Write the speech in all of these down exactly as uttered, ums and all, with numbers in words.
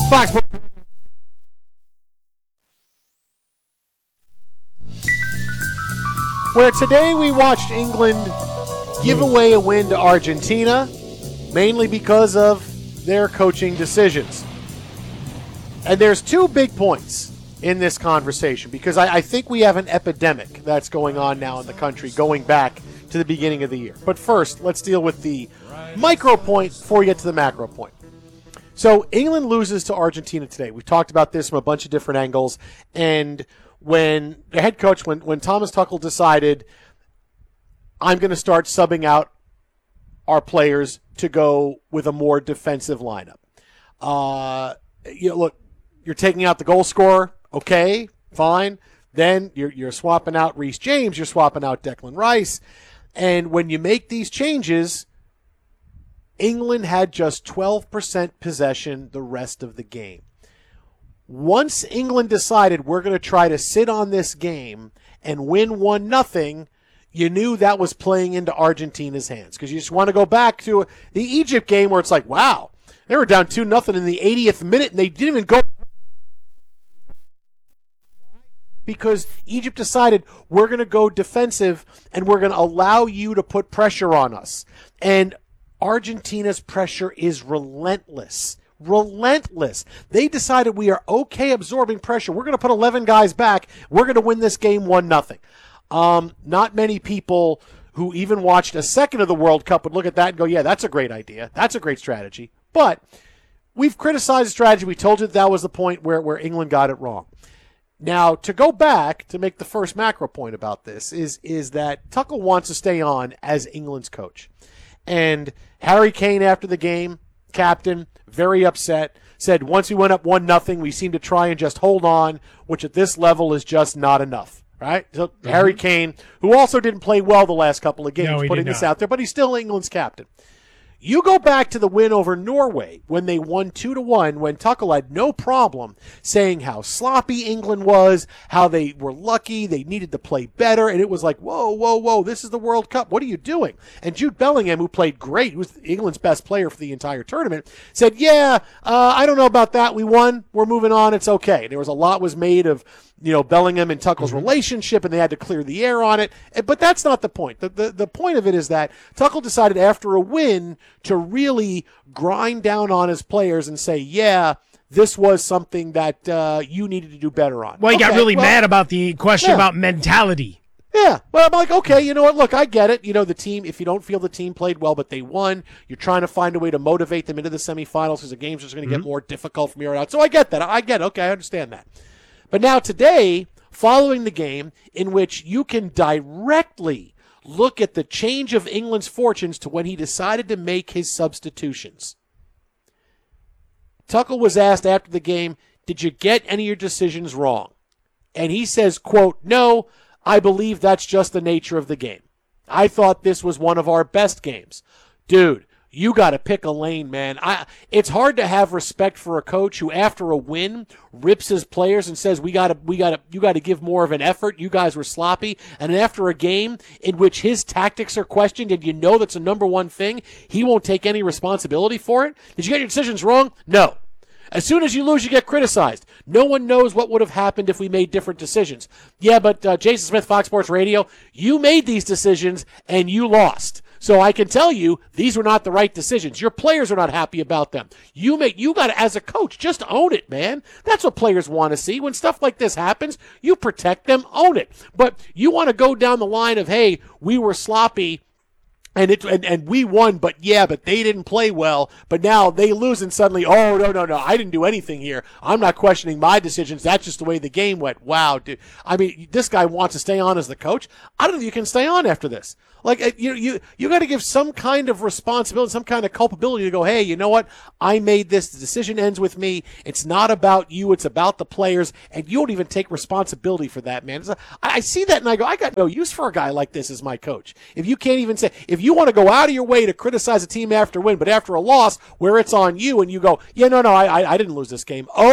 Fox. Where today we watched England give away a win to Argentina, mainly because of their coaching decisions. And there's two big points in this conversation, because I, I think we have an epidemic that's going on now in the country going back to the beginning of the year. But first, let's deal with the micro point before we get to the macro point. So England loses to Argentina today. We've talked about this from a bunch of different angles. And when the head coach, when, when Thomas Tuchel decided, I'm going to start subbing out our players to go with a more defensive lineup. Uh, you know, look, you're taking out the goal scorer. Okay, fine. Then you're, you're swapping out Reece James. You're swapping out Declan Rice. And when you make these changes, England had just twelve percent possession the rest of the game. Once England decided we're going to try to sit on this game and win one nothing, you knew that was playing into Argentina's hands, because you just want to go back to the Egypt game where it's like, wow, they were down two nothing in the eightieth minute and they didn't even go, because Egypt decided we're going to go defensive and we're going to allow you to put pressure on us. And Argentina's pressure is relentless. Relentless. They decided we are okay absorbing pressure. We're going to put eleven guys back. We're going to win this game one nothing. Um, not many people who even watched a second of the World Cup would look at that and go, yeah, that's a great idea. That's a great strategy. But we've criticized the strategy. We told you that, that was the point where, where England got it wrong. Now, to go back to make the first macro point about this is, is that Tuchel wants to stay on as England's coach. And Harry Kane, after the game, captain, very upset, said once we went up one nothing, we seemed to try and just hold on, which at this level is just not enough. Right? So mm-hmm. Harry Kane, who also didn't play well the last couple of games, no, putting this out there, but he's still England's captain. You go back to the win over Norway when they won two to one, when Tuchel had no problem saying how sloppy England was, how they were lucky, they needed to play better, and it was like, whoa, whoa, whoa, this is the World Cup. What are you doing? And Jude Bellingham, who played great, who was England's best player for the entire tournament, said, yeah, uh, I don't know about that. We won. We're moving on. It's okay. There was a lot was made of, you know, Bellingham and Tuchel's mm-hmm. relationship, and they had to clear the air on it. But that's not the point. The, the the point of it is that Tuchel decided after a win to really grind down on his players and say, yeah, this was something that uh, you needed to do better on. Well, he okay, got really well, mad about the question yeah. about mentality. Yeah, well, I'm like, okay, you know what? Look, I get it. You know, the team, if you don't feel the team played well, but they won, you're trying to find a way to motivate them into the semifinals because the games are going to mm-hmm. get more difficult from here on out. So I get that. I get it. Okay, I understand that. But now today, following the game in which you can directly look at the change of England's fortunes to when he decided to make his substitutions. Tuchel was asked after the game, did you get any of your decisions wrong? And he says, quote, no, I believe that's just the nature of the game. I thought this was one of our best games. Dude, you got to pick a lane, man. I, it's hard to have respect for a coach who, after a win, rips his players and says, "We got to, we got to, you got to give more of an effort. You guys were sloppy." And after a game in which his tactics are questioned, and you know that's a number one thing, he won't take any responsibility for it. Did you get your decisions wrong? No. As soon as you lose, you get criticized. No one knows what would have happened if we made different decisions. Yeah, but uh, Jason Smith, Fox Sports Radio, you made these decisions and you lost. So I can tell you, these were not the right decisions. Your players are not happy about them. You make, you got to, as a coach, just own it, man. That's what players want to see. When stuff like this happens, you protect them, own it. But you want to go down the line of, hey, we were sloppy, and it and, and we won, but yeah, but they didn't play well. But now they lose, and suddenly, oh, no, no, no, I didn't do anything here. I'm not questioning my decisions. That's just the way the game went. Wow, dude. I mean, this guy wants to stay on as the coach. I don't think you can stay on after this. Like, you you you got to give some kind of responsibility, some kind of culpability to go, hey, you know what? I made this. The decision ends with me. It's not about you. It's about the players. And you don't even take responsibility for that, man. A, I see that and I go, I got no use for a guy like this as my coach. If you can't even say, if you want to go out of your way to criticize a team after a win, but after a loss where it's on you and you go, yeah, no, no, I I, I didn't lose this game. Oh.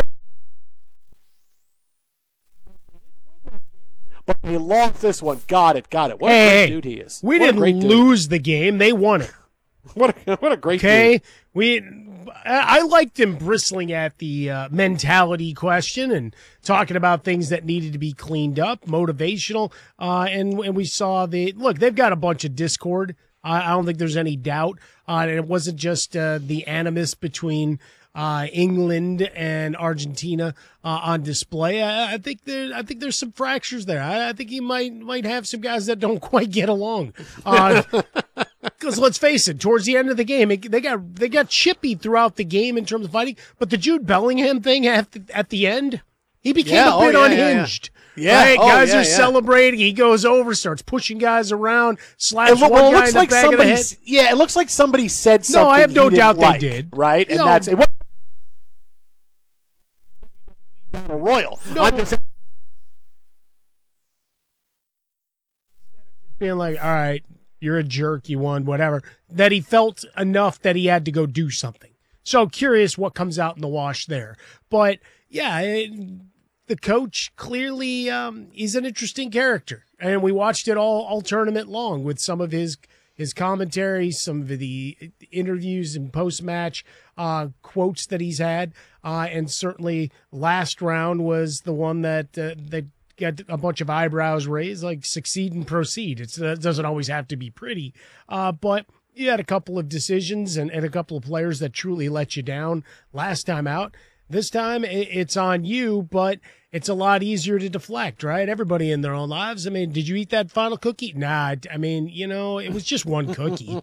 But he lost this one. Got it, got it. What hey, a great hey, dude he is. We what didn't lose the game. They won it. What a, what a great Okay, dude. we. I I liked him bristling at the uh, mentality question and talking about things that needed to be cleaned up, motivational, uh, and and we saw the look. They've got a bunch of discord. I, I don't think there's any doubt. Uh, and it wasn't just uh, the animus between uh, England and Argentina uh, on display. I, I think there, I think there's some fractures there. I, I think he might might have some guys that don't quite get along. Uh, Because let's face it, towards the end of the game, it, they got they got chippy throughout the game in terms of fighting. But the Jude Bellingham thing at the, at the end, he became Yeah, a bit oh, yeah, yeah, unhinged. yeah. Right? Yeah, oh, guys yeah, are yeah. celebrating. He goes over, starts pushing guys around, slaps It, lo- one well, it guy looks in the like back of the somebody. head. s- Yeah, it looks like somebody said something. No, I have no he didn't doubt they like, did. Right, and No. that's it. Battle Royal. No. I'm just Being like, all right, you're a jerk, you won, whatever. That he felt enough that he had to go do something. So curious what comes out in the wash there. But yeah, it, the coach clearly um, he's an interesting character, and we watched it all all tournament long with some of his his commentary, some of the interviews and post match uh, quotes that he's had, uh, and certainly last round was the one that uh, that. got a bunch of eyebrows raised, like succeed and proceed. It's, it doesn't always have to be pretty, uh, but you had a couple of decisions and, and a couple of players that truly let you down last time out. This time it, it's on you, but it's a lot easier to deflect, right? Everybody in their own lives. I mean, did you eat that final cookie? Nah, I mean, you know, it was just one cookie.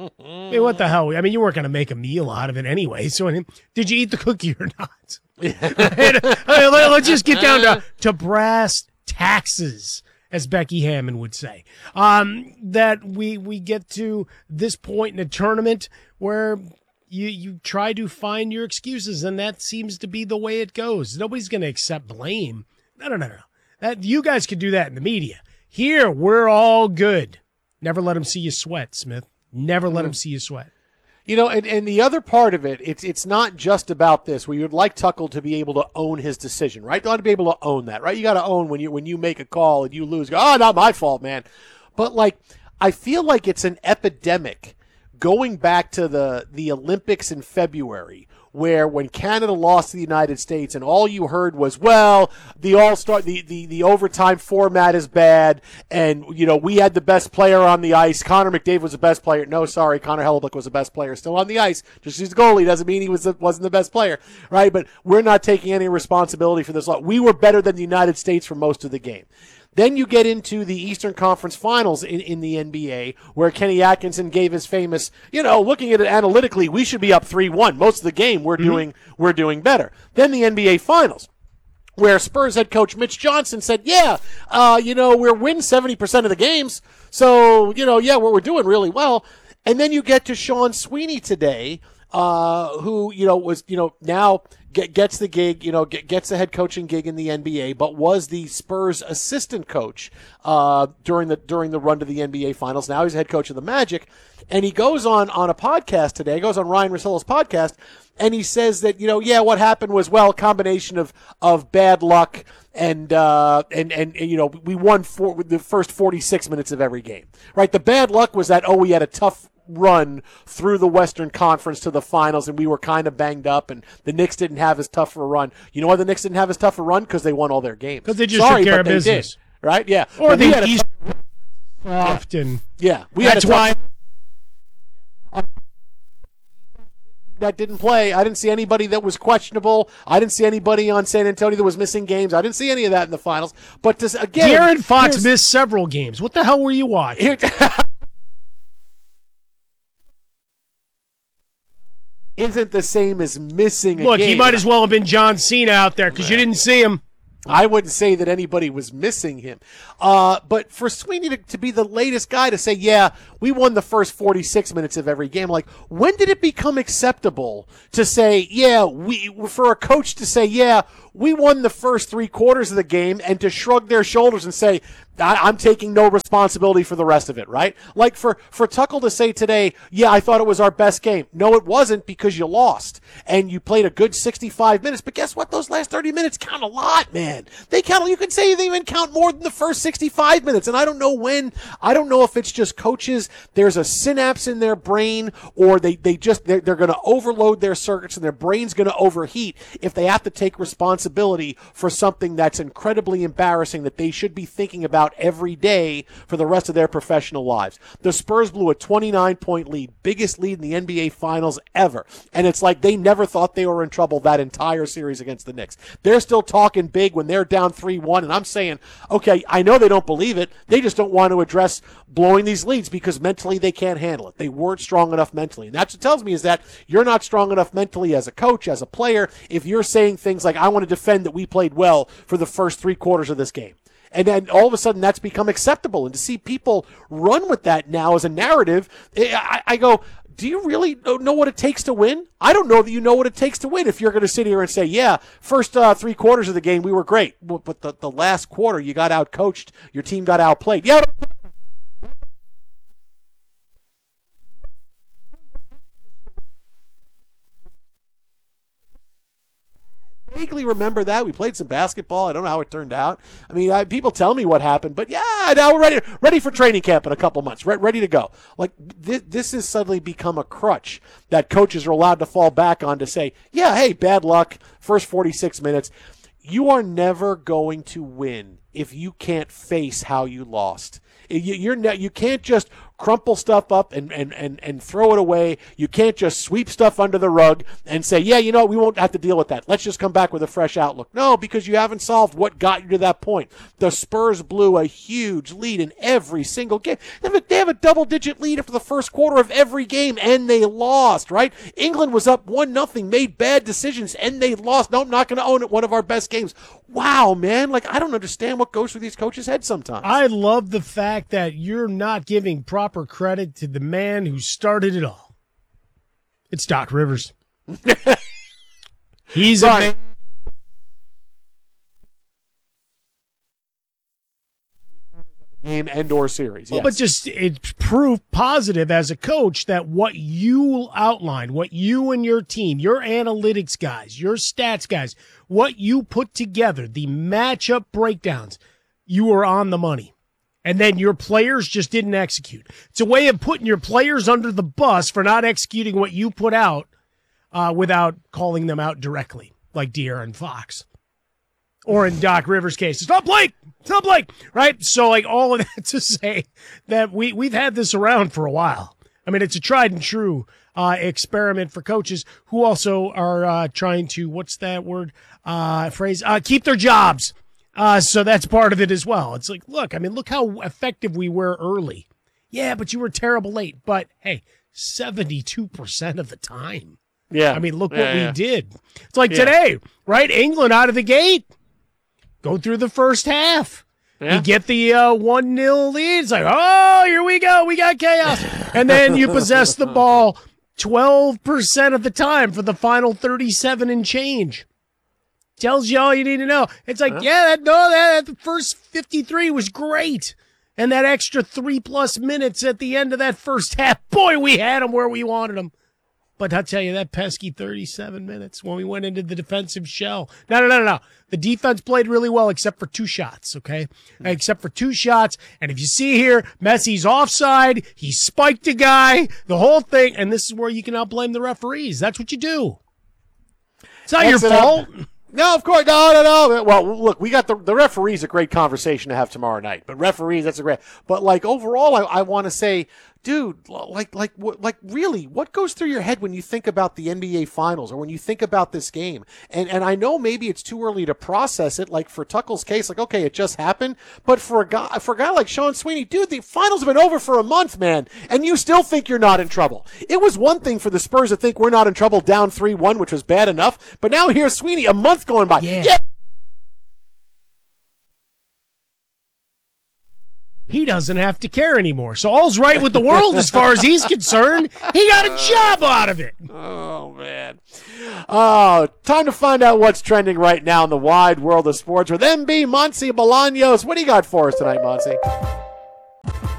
I mean, what the hell? I mean, you weren't going to make a meal out of it anyway. So I mean, did you eat the cookie or not? And, uh, let, let's just get down to, to brass taxes, as Becky Hammond would say. Um, that we we get to this point in a tournament where you you try to find your excuses, and that seems to be the way it goes. Nobody's going to accept blame. No, no, no, no. That you guys could do that in the media. Here, we're all good. Never let them see you sweat, Smith. Never let them see you sweat. You know, and, and the other part of it, it's it's not just about this. We would like Tuchel to be able to own his decision, right? You want to be able to own that, right? You got to own when you when you make a call and you lose. Go, oh, not my fault, man. But like, I feel like it's an epidemic going back to the the Olympics in February, where when Canada lost to the United States and all you heard was, well, the all-star, the, the, the overtime format is bad, and, you know, we had the best player on the ice. Connor McDavid was the best player. No, sorry, Connor Hellebuyck was the best player still on the ice. Just because he's the goalie doesn't mean he was the, wasn't the best player, right? But we're not taking any responsibility for this. We were better than the United States for most of the game. Then you get into the Eastern Conference Finals in, in the N B A, where Kenny Atkinson gave his famous, you know, looking at it analytically, we should be up three one. Most of the game, we're doing we're doing better. Then the N B A Finals, where Spurs head coach Mitch Johnson said, yeah, uh, you know, we're winning seventy percent of the games, so, you know, yeah, we're, we're doing really well. And then you get to Sean Sweeney today, uh, who, you know, was, you know, now get, gets the gig, you know, get, gets the head coaching gig in the N B A, but was the Spurs assistant coach, uh, during the, during the run to the N B A finals. Now he's head coach of the Magic. And he goes on, on a podcast today, goes on Ryan Russillo's podcast, and he says that, you know, yeah, what happened was, well, a combination of, of bad luck and, uh, and, and, and, you know, we won for the first forty-six minutes of every game, right? The bad luck was that, oh, we had a tough run through the Western Conference to the finals, and we were kind of banged up, and the Knicks didn't have as tough a run. You know why the Knicks didn't have as tough a run? Because they won all their games. Because they just Sorry, took care but of they business. did, right? Yeah. Or But we had the a East tough- often. yeah, we That's had a tough- why that didn't play. I didn't see anybody that was questionable. I didn't see anybody on San Antonio that was missing games. I didn't see any of that in the finals. But this, again, De'Aaron Fox here's- missed several games. What the hell were you watching? here- isn't the same as missing a Look, game. he might as well have been John Cena out there because you didn't see him. I wouldn't say that anybody was missing him. Uh, but for Sweeney to, to be the latest guy to say, yeah, we won the first forty-six minutes of every game, like, when did it become acceptable to say, yeah, we, for a coach to say, yeah, we won the first three quarters of the game, and to shrug their shoulders and say, I, I'm taking no responsibility for the rest of it, right? Like for, for Tuchel to say today, yeah, I thought it was our best game. No, it wasn't, because you lost. And you played a good sixty-five minutes. But guess what? Those last thirty minutes count a lot, man. man. They count, you could say they even count more than the first sixty-five minutes. And I don't know when, I don't know if it's just coaches, there's a synapse in their brain, or they, they just, they're, they're going to overload their circuits and their brain's going to overheat if they have to take responsibility for something that's incredibly embarrassing that they should be thinking about every day for the rest of their professional lives. The Spurs blew a twenty-nine point lead, biggest lead in the N B A Finals ever. And it's like they never thought they were in trouble that entire series against the Knicks. They're still talking big when they're down three one, and I'm saying, okay, I know they don't believe it. They just don't want to address blowing these leads because mentally they can't handle it. They weren't strong enough mentally. And that's what tells me is that you're not strong enough mentally as a coach, as a player, if you're saying things like, I want to defend that we played well for the first three quarters of this game. And then all of a sudden that's become acceptable. And to see people run with that now as a narrative, I, I go, do you really know what it takes to win? I don't know that you know what it takes to win if you're going to sit here and say, yeah, first uh, three quarters of the game we were great. But the, the last quarter you got out-coached, your team got outplayed. Yeah. Vaguely remember that. We played some basketball. I don't know how it turned out. I mean, I, people tell me what happened, but yeah, now we're ready, ready for training camp in a couple months, re- ready to go. Like, th- this has suddenly become a crutch that coaches are allowed to fall back on to say, yeah, hey, bad luck, first forty-six minutes. You are never going to win if you can't face how you lost. You, you're ne- you can't just crumple stuff up and, and, and, and throw it away. You can't just sweep stuff under the rug and say, yeah, you know, we won't have to deal with that. Let's just come back with a fresh outlook. No, because you haven't solved what got you to that point. The Spurs blew a huge lead in every single game. They have a, they have a double-digit lead after the first quarter of every game, and they lost, right? England was up one nothing, made bad decisions, and they lost. No, I'm not going to own it, one of our best games. Wow, man. Like, I don't understand what goes through these coaches' heads sometimes. I love the fact that you're not giving proper credit to the man who started it all. It's Doc Rivers. He's right. a game and or series. Yes. Well, but just it's proof positive as a coach that what you outlined, what you and your team, your analytics guys, your stats guys, what you put together, the matchup breakdowns, you were on the money. And then your players just didn't execute. It's a way of putting your players under the bus for not executing what you put out uh, without calling them out directly, like De'Aaron Fox. Or in Doc Rivers' case, it's not Blake, it's not Blake, right? So, like, all of that to say that we, we've had this around for a while. I mean, it's a tried and true uh, experiment for coaches who also are uh, trying to, what's that word, uh, phrase, uh, keep their jobs. Uh, so that's part of it as well. It's like, look, I mean, look how effective we were early. Yeah, but you were terrible late. But, hey, seventy-two percent of the time. Yeah. I mean, look yeah, what yeah. we did. It's like yeah. today, right? England out of the gate. Go through the first half. Yeah. You get the uh, one nil lead. It's like, oh, here we go. We got chaos. And then you possess the ball twelve percent of the time for the final thirty-seven and change. Tells you all you need to know. It's like, huh? yeah, that, no, that, that first fifty-three was great. And that extra three-plus minutes at the end of that first half, boy, we had them where we wanted them. But I'll tell you, that pesky thirty-seven minutes when we went into the defensive shell. No, no, no, no, no. The defense played really well except for two shots, okay? Mm-hmm. Except for two shots. And if you see here, Messi's offside. He spiked a guy, the whole thing. And this is where you can now blame the referees. That's what you do. It's not That's your it. fault. No, of course, no, no, no. Well, look, we got the the referees a great conversation to have tomorrow night. But referees, that's a great. But like overall, I, I want to say, dude, like like like really, what goes through your head when you think about the N B A Finals or when you think about this game? And and I know maybe it's too early to process it. Like for Tuchel's case, like okay, it just happened. But for a guy for a guy like Sean Sweeney, dude, the Finals have been over for a month, man, and you still think you're not in trouble. It was one thing for the Spurs to think we're not in trouble down three one, which was bad enough. But now here's Sweeney, a month going by. Yeah. yeah. He doesn't have to care anymore. So all's right with the world as far as he's concerned. He got a job out of it. Oh, man. Oh, time to find out what's trending right now in the wide world of sports with M B Monsi Bolaños. What do you got for us tonight, Monsi?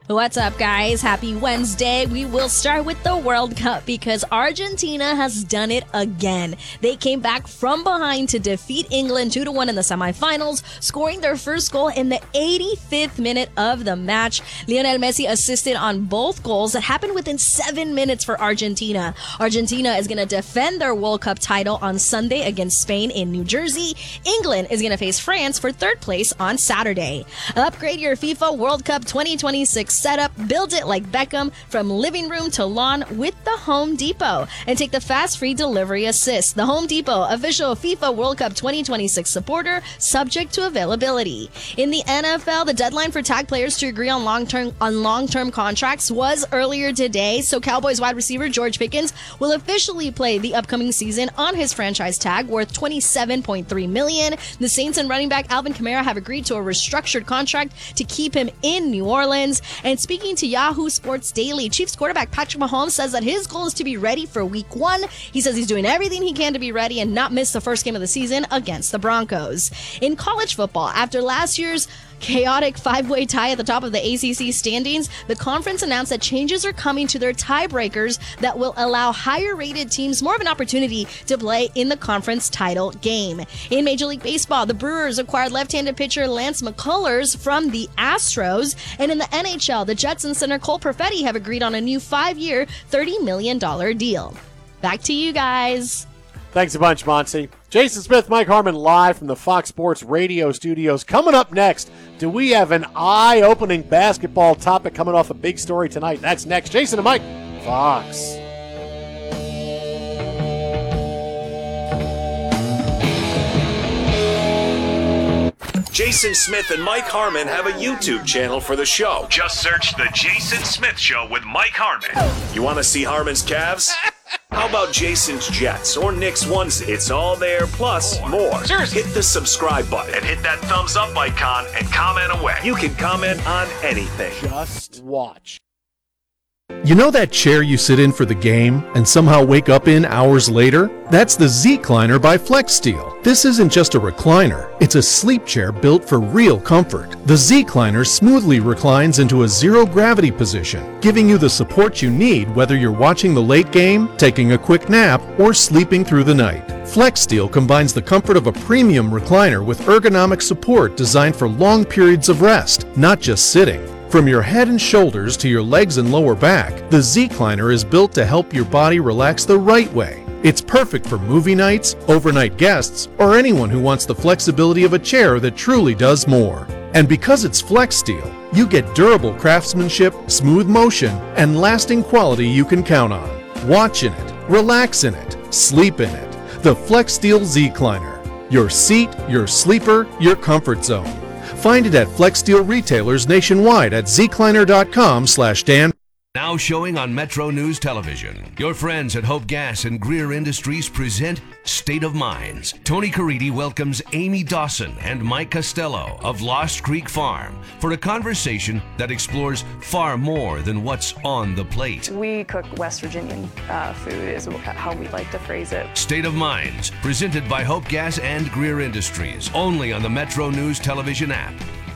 What's up, guys? Happy Wednesday. We will start with the World Cup because Argentina has done it again. They came back from behind to defeat England two to one in the semifinals, scoring their first goal in the eighty-fifth minute of the match. Lionel Messi assisted on both goals that happened within seven minutes for Argentina. Argentina is going to defend their World Cup title on Sunday against Spain in New Jersey. England is going to face France for third place on Saturday. Upgrade your FIFA World Cup twenty twenty-six setup, build it like Beckham from living room to lawn with the Home Depot, and take the fast free delivery assist. The Home Depot, official FIFA World Cup twenty twenty-six supporter, subject to availability. In the N F L, the deadline for tag players to agree on long-term on long-term contracts was earlier today, so Cowboys wide receiver George Pickens will officially play the upcoming season on his franchise tag worth twenty-seven point three million dollars. The Saints and running back Alvin Kamara have agreed to a restructured contract to keep him in New Orleans. And speaking to Yahoo Sports Daily, Chiefs quarterback Patrick Mahomes says that his goal is to be ready for week one. He says he's doing everything he can to be ready and not miss the first game of the season against the Broncos. In college football, after last year's chaotic five-way tie at the top of the A C C standings, the conference announced that changes are coming to their tiebreakers that will allow higher-rated teams more of an opportunity to play in the conference title game. In Major League Baseball, the Brewers acquired left-handed pitcher Lance McCullers from the Astros, and in the N H L, the Jets and center Cole Perfetti have agreed on a new five-year, thirty million dollars deal. Back to you guys. Thanks a bunch, Monty. Jason Smith, Mike Harmon, live from the Fox Sports Radio studios. Coming up next, do we have an eye-opening basketball topic coming off a big story tonight? That's next. Jason and Mike, Fox. Jason Smith and Mike Harmon have a YouTube channel for the show. Just search The Jason Smith Show with Mike Harmon. You want to see Harmon's Cavs? How about Jason's Jets or Nick's ones? It's all there, plus more. Seriously. Hit the subscribe button And hit that thumbs up icon and comment away. You can comment on anything. Just watch. You know that chair you sit in for the game and somehow wake up in hours later? That's the Z-Cliner by FlexSteel. This isn't just a recliner, it's a sleep chair built for real comfort. The Z-Cliner smoothly reclines into a zero-gravity position, giving you the support you need whether you're watching the late game, taking a quick nap, or sleeping through the night. FlexSteel combines the comfort of a premium recliner with ergonomic support designed for long periods of rest, not just sitting. From your head and shoulders to your legs and lower back, the Z-Cliner is built to help your body relax the right way. It's perfect for movie nights, overnight guests, or anyone who wants the flexibility of a chair that truly does more. And because it's FlexSteel, you get durable craftsmanship, smooth motion, and lasting quality you can count on. Watch in it, relax in it, sleep in it. The FlexSteel Z-Cliner. Your seat, your sleeper, your comfort zone. Find it at FlexSteel retailers nationwide at zcliner.com slash Dan. Now showing on Metro News Television. Your friends at Hope Gas and Greer Industries present State of Minds. Tony Caridi welcomes Amy Dawson and Mike Costello of Lost Creek Farm for a conversation that explores far more than what's on the plate. We cook West Virginian uh, food is how we like to phrase it. State of Minds, presented by Hope Gas and Greer Industries, only on the Metro News Television app.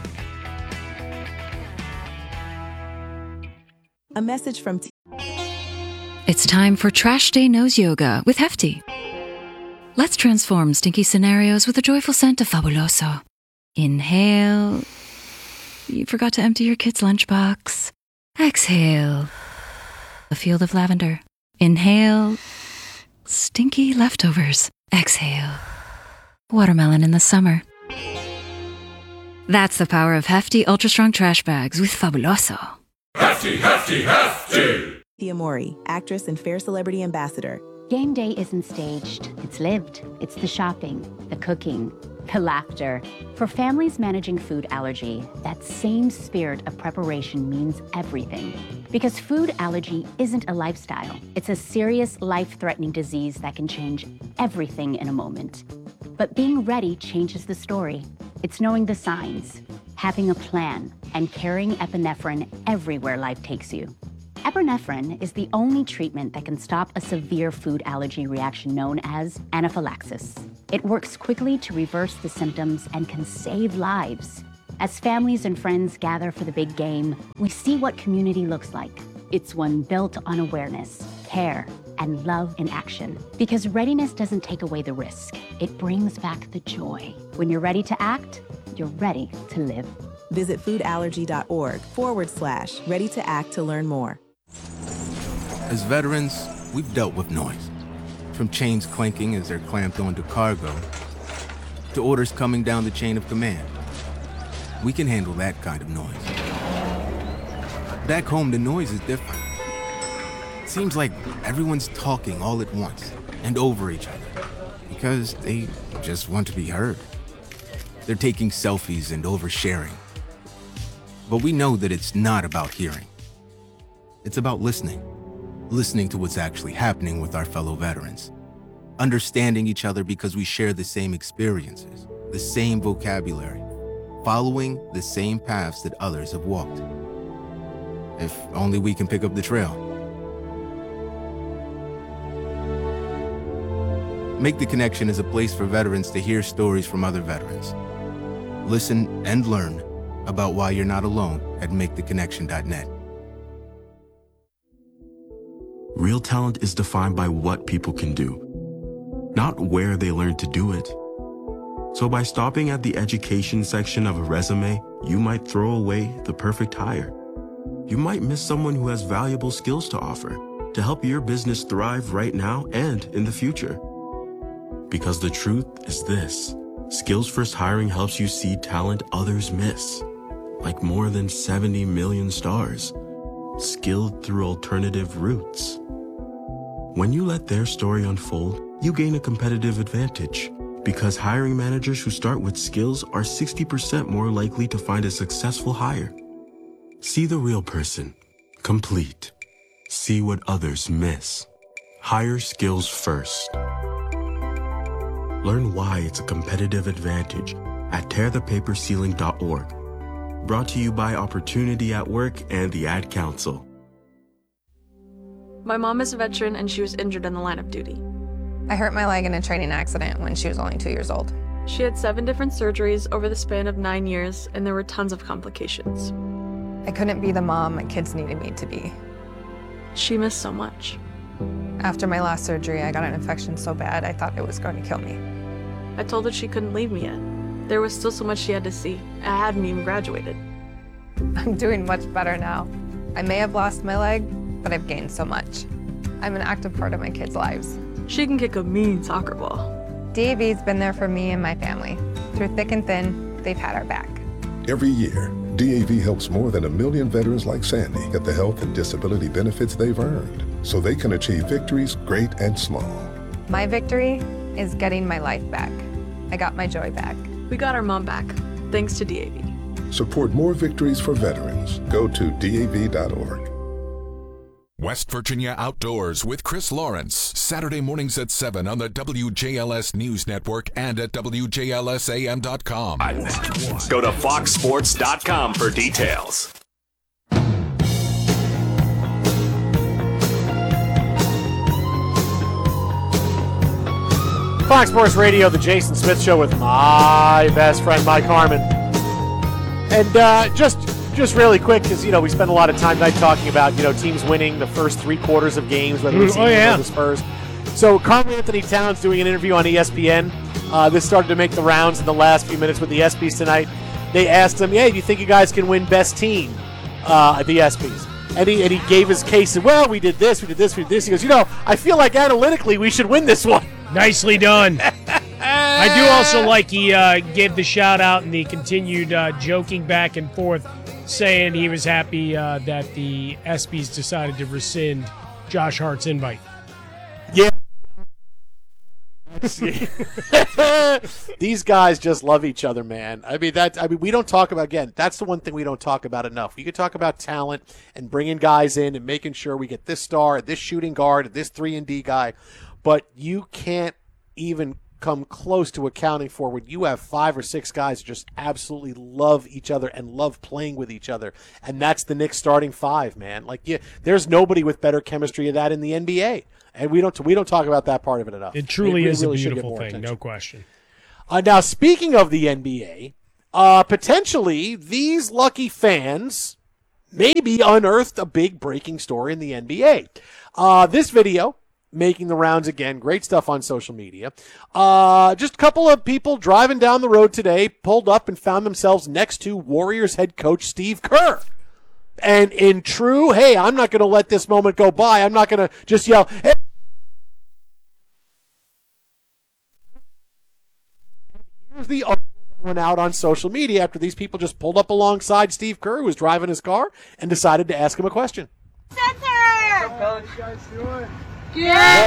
A message from T- It's time for Trash Day Nose Yoga with Hefty. Let's transform stinky scenarios with a joyful scent of Fabuloso. Inhale. You forgot to empty your kid's lunchbox. Exhale. A field of lavender. Inhale. Stinky leftovers. Exhale. Watermelon in the summer. That's the power of Hefty Ultra Strong Trash Bags with Fabuloso. Hefty, hefty, hefty! Tia Mori, actress and Fair Celebrity Ambassador. Game day isn't staged. It's lived. It's the shopping, the cooking, the laughter. For families managing food allergy, that same spirit of preparation means everything. Because food allergy isn't a lifestyle. It's a serious, life-threatening disease that can change everything in a moment. But being ready changes the story. It's knowing the signs, having a plan, and carrying epinephrine everywhere life takes you. Epinephrine is the only treatment that can stop a severe food allergy reaction known as anaphylaxis. It works quickly to reverse the symptoms and can save lives. As families and friends gather for the big game, we see what community looks like. It's one built on awareness, care, and love in action. Because readiness doesn't take away the risk. It brings back the joy. When you're ready to act, you're ready to live. Visit foodallergy.org forward slash ready to act to learn more. As veterans, we've dealt with noise. From chains clanking as they're clamped onto cargo, to orders coming down the chain of command. We can handle that kind of noise. Back home, the noise is different. It seems like everyone's talking all at once and over each other because they just want to be heard. They're taking selfies and oversharing. But we know that it's not about hearing. It's about listening. Listening to what's actually happening with our fellow veterans. Understanding each other because we share the same experiences, the same vocabulary, following the same paths that others have walked. If only we can pick up the trail. Make the Connection is a place for veterans to hear stories from other veterans. Listen and learn about why you're not alone at make the connection dot net. Real talent is defined by what people can do, not where they learn to do it. So by stopping at the education section of a resume, you might throw away the perfect hire. You might miss someone who has valuable skills to offer to help your business thrive right now and in the future. Because the truth is this, Skills First Hiring helps you see talent others miss, like more than seventy million stars, skilled through alternative routes. When you let their story unfold, you gain a competitive advantage because hiring managers who start with skills are sixty percent more likely to find a successful hire. See the real person, complete. See what others miss. Hire skills first. Learn why it's a competitive advantage at tear the paper ceiling dot org. Brought to you by Opportunity at Work and the Ad Council. My mom is a veteran and she was injured in the line of duty. I hurt my leg in a training accident when she was only two years old. She had seven different surgeries over the span of nine years, and there were tons of complications. I couldn't be the mom my kids needed me to be. She missed so much. After my last surgery, I got an infection so bad I thought it was going to kill me. I told her she couldn't leave me yet. There was still so much she had to see. I hadn't even graduated. I'm doing much better now. I may have lost my leg, but I've gained so much. I'm an active part of my kids' lives. She can kick a mean soccer ball. D A V's been there for me and my family. Through thick and thin, they've had our back. Every year, D A V helps more than a million veterans like Sandy get the health and disability benefits they've earned, so they can achieve victories great and small. My victory is getting my life back. I got my joy back. We got our mom back, thanks to D A V. Support more victories for veterans. Go to D A V dot org. West Virginia Outdoors with Chris Lawrence, Saturday mornings at seven on the W J L S News Network and at W J L S A M dot com. Go to fox sports dot com for details. Fox Sports Radio, the Jason Smith Show with my best friend, Mike Harmon. And uh, just just really quick, because, you know, we spend a lot of time tonight talking about, you know, teams winning the first three quarters of games, whether it's oh, yeah. the Spurs. So Carl Anthony Towns doing an interview on E S P N. Uh, this started to make the rounds in the last few minutes with the ESPYs tonight. They asked him, hey, do you think you guys can win best team uh, at the ESPYs? And he, and he gave his case. And, well, we did this, we did this, we did this. He goes, you know, I feel like analytically we should win this one. Nicely done. I do also like he uh, gave the shout out and the continued uh, joking back and forth, saying he was happy uh, that the ESPYs decided to rescind Josh Hart's invite. Yeah. These guys just love each other, man. I mean, that. I mean, we don't talk about, again, that's the one thing we don't talk about enough. We could talk about talent and bringing guys in and making sure we get this star, this shooting guard, this three and D guy. But you can't even come close to accounting for when you have five or six guys who just absolutely love each other and love playing with each other. And that's the Knicks starting five, man. Like, yeah, there's nobody with better chemistry of that in the N B A. And we don't we don't talk about that part of it enough. It truly it, it is really a beautiful thing, attention. no question. Uh, now, speaking of the N B A, uh, potentially these lucky fans maybe unearthed a big breaking story in the N B A. Uh, this video making the rounds again. Great stuff on social media. Uh, just a couple of people driving down the road today pulled up and found themselves next to Warriors head coach Steve Kerr. And in true, hey, I'm not going to let this moment go by. I'm not going to just yell, hey. Here's the article that went out on social media after these people just pulled up alongside Steve Kerr, who was driving his car, and decided to ask him a question. Center! How you guys doing? Yeah.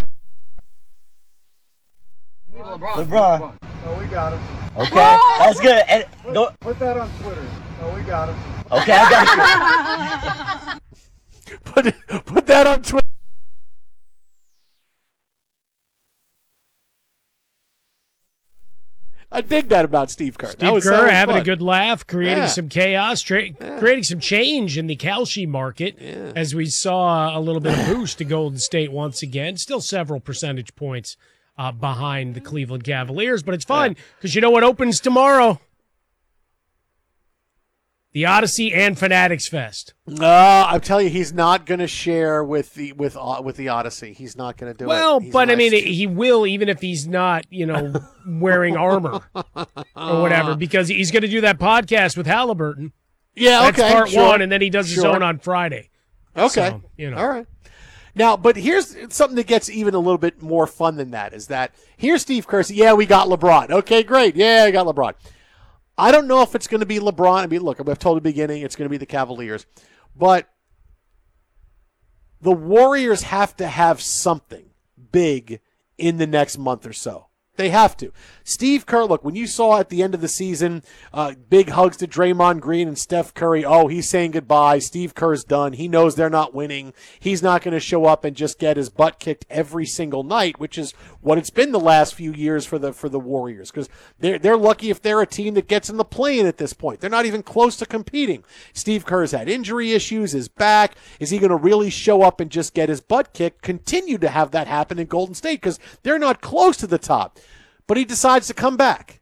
LeBron. LeBron. Oh, we got him. Okay, that's good. And go. Put that on Twitter. Oh, we got him. Okay, I got you. put, it, put that on Twitter. I dig that about Steve Kerr. Steve that was, Kerr that was having fun. a good laugh, creating Yeah. some chaos, tra- Yeah. creating some change in the Kalshi market Yeah. as we saw a little bit of boost to Golden State once again. Still several percentage points uh, behind the Cleveland Cavaliers, but it's fun because you know what opens tomorrow? The Odyssey and Fanatics Fest. No, uh, I'm telling you, he's not going to share with the with uh, with the Odyssey. He's not going to do well, it. Well, but nice. I mean, he will, even if he's not, you know, wearing armor or whatever, because he's going to do that podcast with Halliburton. Yeah, That's okay, part sure. one, and then he does his Sure. own on Friday. Okay, So, you know. all right. Now, but here's something that gets even a little bit more fun than that. Is that here's Steve Kerr. Yeah, we got LeBron. Okay, great. Yeah, I got LeBron. I don't know if it's going to be LeBron. I mean, look, I've told at the beginning it's going to be the Cavaliers. But the Warriors have to have something big in the next month or so. They have to. Steve Kerr, look, when you saw at the end of the season, uh, big hugs to Draymond Green and Steph Curry, oh, he's saying goodbye. Steve Kerr's done. He knows they're not winning. He's not going to show up and just get his butt kicked every single night, which is what it's been the last few years for the for the Warriors, because they're, they're lucky if they're a team that gets in the play-in at this point. They're not even close to competing. Steve Kerr's had injury issues, is back. Is he going to really show up and just get his butt kicked? Continue to have that happen in Golden State because they're not close to the top. But he decides to come back.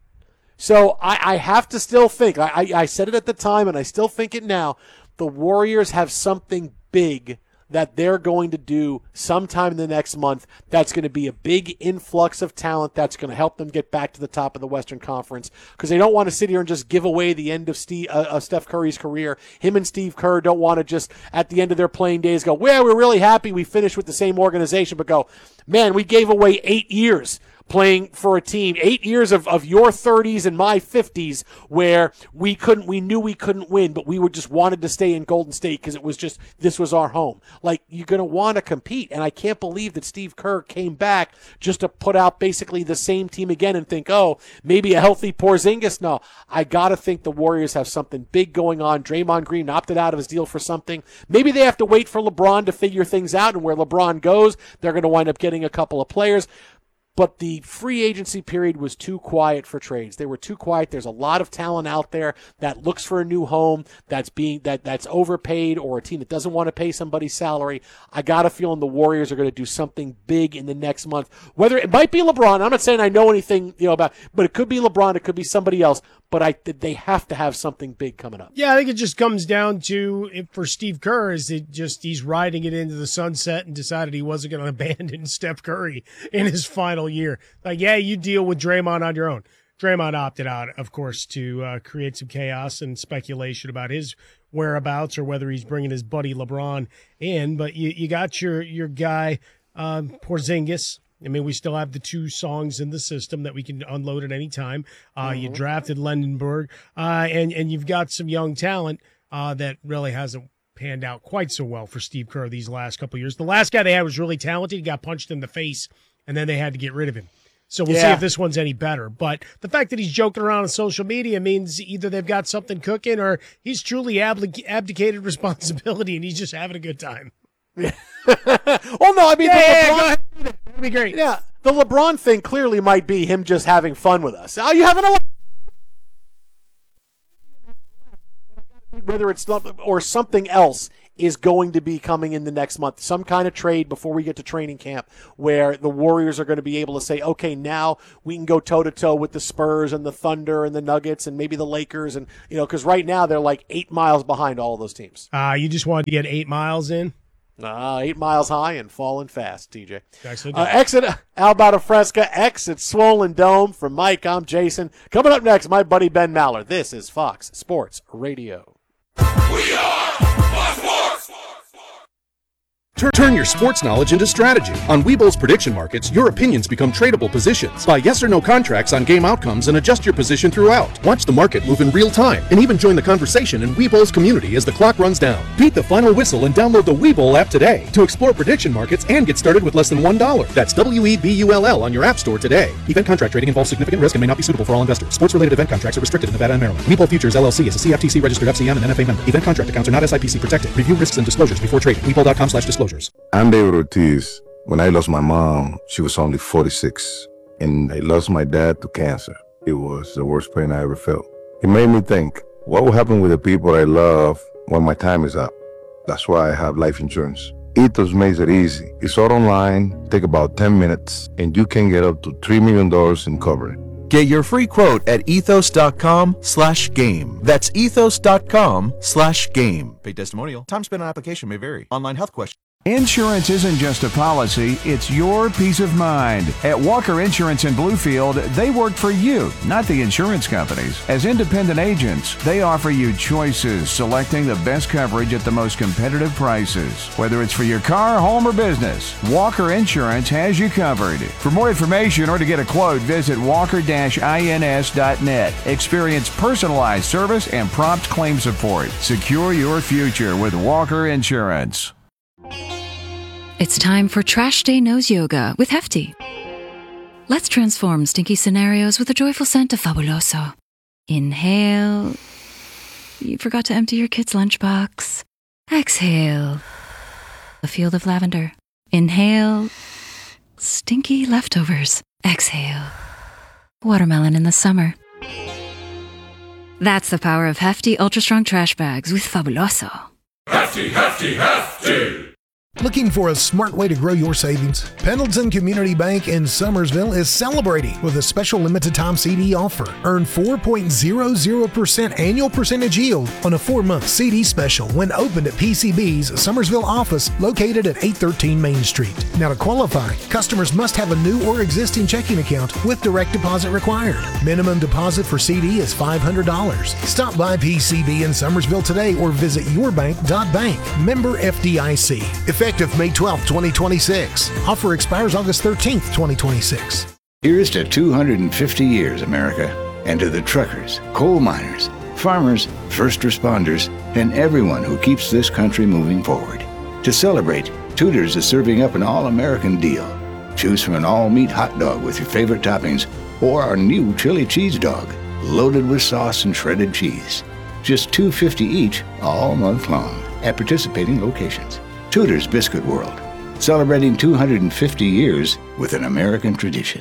So I, I have to still think, I, I, I said it at the time and I still think it now, the Warriors have something big that they're going to do sometime in the next month that's going to be a big influx of talent that's going to help them get back to the top of the Western Conference, because they don't want to sit here and just give away the end of, Steve, uh, of Steph Curry's career. Him and Steve Kerr don't want to just, at the end of their playing days, go, well, we're really happy we finished with the same organization, but go, man, we gave away eight years playing for a team, eight years of, of your thirties and my fifties where we couldn't, we knew we couldn't win, but we were just wanted to stay in Golden State because it was just, this was our home. Like, you're going to want to compete. And I can't believe that Steve Kerr came back just to put out basically the same team again and think, oh, maybe a healthy Porzingis. No, I got to think the Warriors have something big going on. Draymond Green opted out of his deal for something. Maybe they have to wait for LeBron to figure things out, and where LeBron goes, they're going to wind up getting a couple of players. But the free agency period was too quiet for trades. They were too quiet. There's a lot of talent out there that looks for a new home, that's being that that's overpaid, or a team that doesn't want to pay somebody's salary. I got a feeling the Warriors are going to do something big in the next month. Whether it might be LeBron, I'm not saying I know anything, you know, about, but it could be LeBron, it could be somebody else. But I they have to have something big coming up. Yeah, I think it just comes down to, if for Steve Kerr, is it just he's riding it into the sunset and decided he wasn't going to abandon Steph Curry in his final year. Like, yeah, you deal with Draymond on your own. Draymond opted out, of course, to uh, create some chaos and speculation about his whereabouts or whether he's bringing his buddy LeBron in. But you, you got your your guy, um, Porzingis. I mean, we still have the two songs in the system that we can unload at any time. Uh, mm-hmm. You drafted Lendenberg, uh, and, and you've got some young talent uh, that really hasn't panned out quite so well for Steve Kerr these last couple of years. The last guy they had was really talented. He got punched in the face, and then they had to get rid of him. So we'll yeah. see if this one's any better. But the fact that he's joking around on social media means either they've got something cooking or he's truly abdic- abdicated responsibility and he's just having a good time. Yeah. Well, no, I mean, yeah, the yeah, LeBron, go ahead. That'd be great. Yeah, the LeBron thing clearly might be him just having fun with us. Are you having a whether it's not, or something else is going to be coming in the next month. Some kind of trade before we get to training camp where the Warriors are going to be able to say, okay, now we can go toe-to-toe with the Spurs and the Thunder and the Nuggets and maybe the Lakers. And, you know, because right now they're like eight miles behind all of those teams. Uh, you just wanted to get eight miles in? Uh, eight miles high and falling fast, T J. Excellent. Uh, exit Alberto Fresca, exit Swollen Dome. From Mike, I'm Jason. Coming up next, my buddy Ben Maller. This is Fox Sports Radio. We are Fox Sports. Turn, turn your sports knowledge into strategy. On Webull's prediction markets, your opinions become tradable positions. Buy yes or no contracts on game outcomes and adjust your position throughout. Watch the market move in real time and even join the conversation in Webull's community as the clock runs down. Beat the final whistle and download the Webull app today to explore prediction markets and get started with less than one dollar. That's W E B U L L on your app store today. Event contract trading involves significant risk and may not be suitable for all investors. Sports-related event contracts are restricted in Nevada and Maryland. Webull Futures L L C is a C F T C registered F C M and N F A member. Event contract accounts are not S I P C protected. Review risks and disclosures before trading. Webull dot com slash disclosures. I'm David Ortiz. When I lost my mom, she was only forty-six, and I lost my dad to cancer. It was the worst pain I ever felt. It made me think, what will happen with the people I love when my time is up? That's why I have life insurance. Ethos makes it easy. It's all online, take about ten minutes, and you can get up to three million dollars in coverage. Get your free quote at ethos.com slash game. That's ethos.com slash game. Paid testimonial. Time spent on application may vary. Online health question. Insurance isn't just a policy, it's your peace of mind. At Walker Insurance in Bluefield, they work for you, not the insurance companies. As independent agents, they offer you choices, selecting the best coverage at the most competitive prices. Whether it's for your car, home, or business, Walker Insurance has you covered. For more information or to get a quote, visit walker dash ins dot net. Experience personalized service and prompt claim support. Secure your future with Walker Insurance. It's time for Trash Day Nose Yoga with Hefty. Let's transform stinky scenarios with a joyful scent of Fabuloso. Inhale. You forgot to empty your kid's lunchbox. Exhale. A field of lavender. Inhale. Stinky leftovers. Exhale. Watermelon in the summer. That's the power of Hefty Ultra Strong Trash Bags with Fabuloso. Hefty, hefty, hefty. Looking for a smart way to grow your savings? Pendleton Community Bank in Summersville is celebrating with a special limited-time C D offer. Earn four point zero zero percent annual percentage yield on a four-month C D special when opened at P C B's Summersville office located at eight thirteen Main Street. Now, to qualify, customers must have a new or existing checking account with direct deposit required. Minimum deposit for C D is five hundred dollars. Stop by P C B in Summersville today or visit yourbank dot bank. Member F D I C. Effective May twelfth, twenty twenty-six. Offer expires August thirteenth, twenty twenty-six. Here's to two hundred fifty years, America, and to the truckers, coal miners, farmers, first responders, and everyone who keeps this country moving forward. To celebrate, Tudor's is serving up an all-American deal. Choose from an all-meat hot dog with your favorite toppings or our new chili cheese dog, loaded with sauce and shredded cheese. Just two dollars and fifty cents each all month long at participating locations. Tudor's Biscuit World, celebrating two hundred fifty years with an American tradition.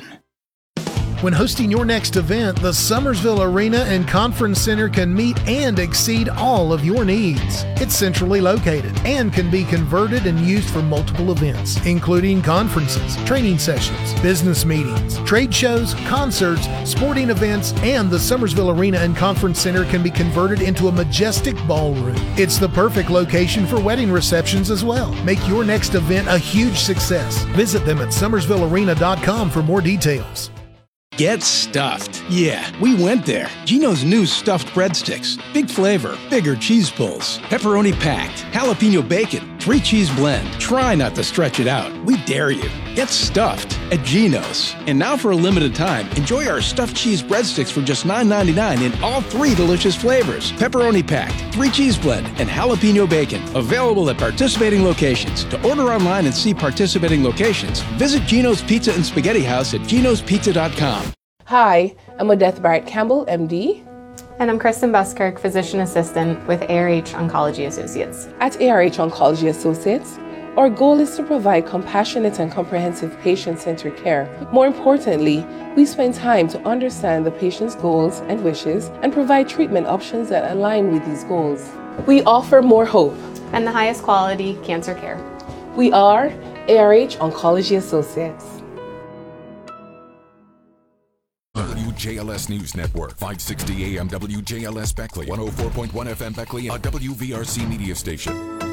When hosting your next event, the Summersville Arena and Conference Center can meet and exceed all of your needs. It's centrally located and can be converted and used for multiple events, including conferences, training sessions, business meetings, trade shows, concerts, sporting events, and the Summersville Arena and Conference Center can be converted into a majestic ballroom. It's the perfect location for wedding receptions as well. Make your next event a huge success. Visit them at summersville arena dot com for more details. Get stuffed. Yeah, we went there. Gino's new stuffed breadsticks. Big flavor, bigger cheese pulls, pepperoni packed, jalapeno bacon, three cheese blend. Try not to stretch it out. We dare you. Get stuffed at Gino's. And now for a limited time, enjoy our stuffed cheese breadsticks for just nine ninety-nine in all three delicious flavors. Pepperoni packed, three cheese blend, and jalapeno bacon. Available at participating locations. To order online and see participating locations, visit Gino's Pizza and Spaghetti House at ginos pizza dot com. Hi, I'm Odette Barrett Campbell, M D. And I'm Kristen Buskirk, Physician Assistant with A R H Oncology Associates. At A R H Oncology Associates, our goal is to provide compassionate and comprehensive patient-centered care. More importantly, we spend time to understand the patient's goals and wishes and provide treatment options that align with these goals. We offer more hope, and the highest quality cancer care. We are A R H Oncology Associates. W J L S News Network, five sixty A M W J L S Beckley, one oh four point one F M Beckley, a W V R C media station.